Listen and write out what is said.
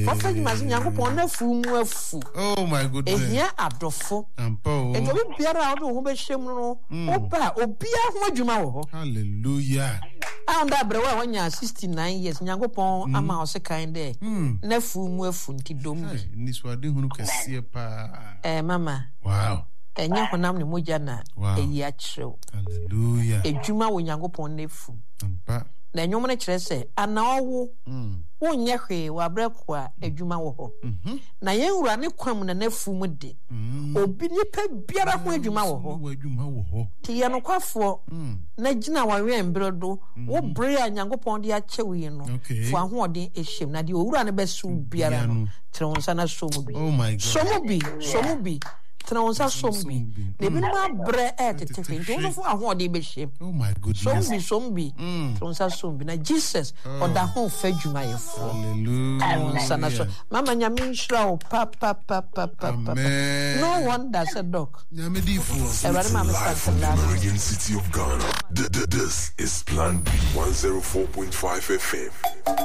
Prophet Juma say Nyankopon na fu mu afu. Oh my goodness. Ehia adofo. Ampo. E do bi biara o ho be hyem no. Oba obia ho adwuma wo ho. Hallelujah. Anda brewa wanya 69 years Nyankopon ama o se kan de. Na fu mu afu nti dom bi. Ni swade hunu kase pa. Mama. Wow. Enye honam ne moja na eyi a kirew. Hallelujah. Edwuma wo Nyankopon na fu. Ampa. Na enwom ne kire se anawo wonye hwe wa breko a edwuma wo ho. Na yen wura ne kwam na nafu mu de. Obi ni pa biara ho edwuma wo ho. Ti ye no kwafo na gina wa we embredo wo bre a Nyankopon de a chewe no. Fo ahoden ehyem na de owura ne besu biara no. Tre wonsa na so mu bi. Oh my God. So mu bi. Transa sombi. Ne bi ma bre tete. Nti fo ahoden be hyem. Oh my goodness. Sombi. Transa sombi na Jesus oda ho fa dwuma ye fo. Hallelujah. Mama nyame nshira o pa. No wonder said doc. Nyame di fo. Everybody mama live from the Meridian City of Ghana. This is Plan B 104.5 FM.